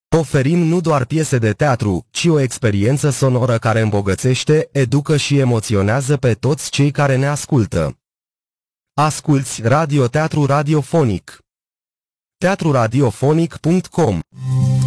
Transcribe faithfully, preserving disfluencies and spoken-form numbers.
Oferim nu doar piese de teatru, ci o experiență sonoră care îmbogățește, educă și emoționează pe toți cei care ne ascultă. Asculți radioteatru radiofonic. teatru radiofonic punct com